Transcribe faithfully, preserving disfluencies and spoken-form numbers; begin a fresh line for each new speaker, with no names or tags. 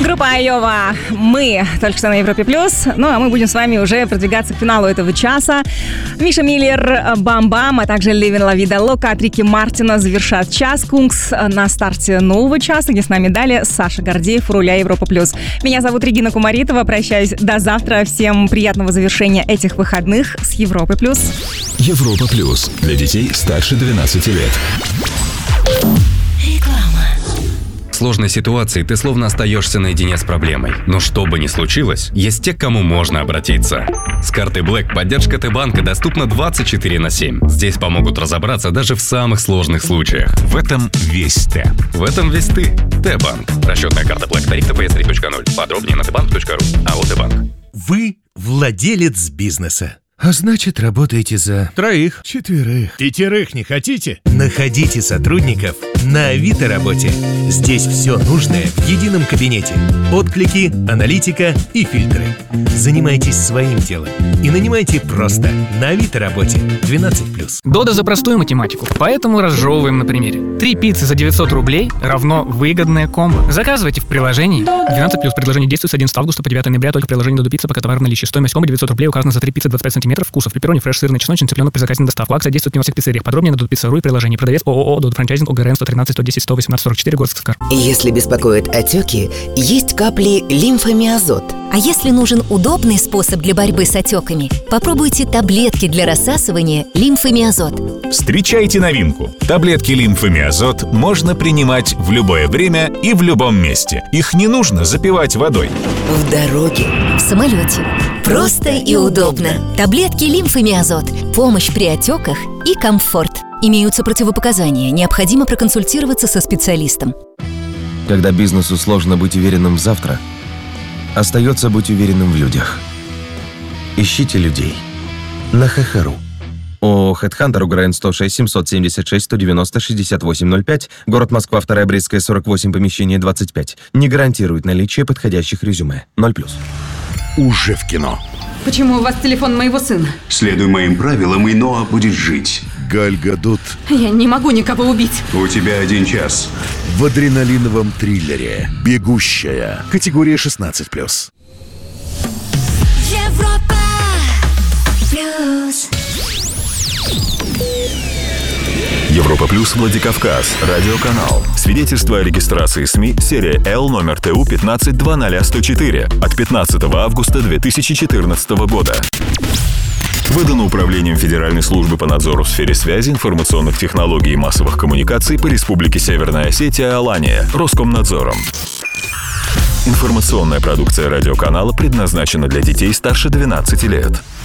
Группа Айова. Мы только что на Европе Плюс. Ну, а мы будем с вами уже продвигаться к финалу этого часа. Миша Миллер, Бам-Бам, а также Левин Ла Вида Лока от Рики Мартина завершат час. Кунгс на старте нового часа, где с нами далее Саша Гордеев, у руля Европа Плюс. Меня зовут Регина Кумаритова. Прощаюсь до завтра. Всем приятного завершения этих выходных с Европой Плюс.
Европа Плюс. Для детей старше двенадцати лет. В сложной ситуации ты словно остаешься наедине с проблемой. Но что бы ни случилось, есть те, к кому можно обратиться. С картой Black поддержка Т-банка доступна двадцать четыре на семь. Здесь помогут разобраться даже в самых сложных случаях.
В этом весь Т.
В этом весь ты. Т-банк. Расчетная карта Black. Тариф Т П С три точка ноль. Подробнее на тбанк точка ру. АО Т-банк.
Вы владелец бизнеса.
А значит, работаете за...
Троих.
Четверых.
Пятерых не хотите? Находите сотрудников на Авито работе. Здесь все нужное в едином кабинете. Отклики, аналитика и фильтры. Занимайтесь своим делом и нанимайте просто на Авито работе. двенадцать плюс.
Дода за простую математику, поэтому разжевываем на примере. Три пиццы за девятьсот рублей равно выгодное комбо. Заказывайте в приложении. двенадцать плюс. Предложение действует с одиннадцатого августа по девятого ноября только в приложении Додо Пицца, пока товар в наличии. Стоимость комбо девятьсот рублей указана за три пиццы двадцать пять сантиметров вкусов. Пепперони, фреш, сырный, чесночный, цыпленок при заказе на доставку. Акция действует не во всех пиццериях. Подробнее на Додо Пицца точка ру и приложении. Продавец ООО Додо Франчайзинг ОГРН сто тринадцать сто десять сто восемнадцать сорок четыре, город Сыскар.
Если беспокоят отеки, есть капли лимфомиазот.
А если нужен удобный способ для борьбы с отеками, попробуйте таблетки для рассасывания лимфомиазот.
Встречайте новинку. Таблетки лимфомиазот можно принимать в любое время и в любом месте. Их не нужно запивать водой.
В дороге,
в самолете. Просто и удобно. Таблетки лимфомиазот. Помощь при отеках и комфорт. Имеются противопоказания. Необходимо проконсультироваться со специалистом.
Когда бизнесу сложно быть уверенным в завтра, остается быть уверенным в людях. Ищите людей на ХХРУ. ООО «Хедхантер», УГРН сто шесть семьсот семьдесят шесть сто девяносто шестьдесят восемь ноль пять, город Москва, вторая Брестская, сорок восемь, помещение двадцать пять. Не гарантирует наличие подходящих резюме. ноль плюс.
Уже в кино.
Почему у вас телефон моего сына?
Следуй моим правилам, и Ноа будет жить.
Галь Гадот.
Я не могу никого убить.
У тебя один час.
В адреналиновом триллере «Бегущая». Категория шестнадцать плюс.
Европа Плюс.
Европа Плюс, Владикавказ. Радиоканал. Свидетельство о регистрации СМИ. Серия Л, номер Т У пятнадцать двадцать ноль сто четыре. От пятнадцатого августа две тысячи четырнадцатого года. Выдано Управлением Федеральной службы по надзору в сфере связи, информационных технологий и массовых коммуникаций по Республике Северная Осетия, Алания, Роскомнадзором. Информационная продукция радиоканала предназначена для детей старше двенадцати лет.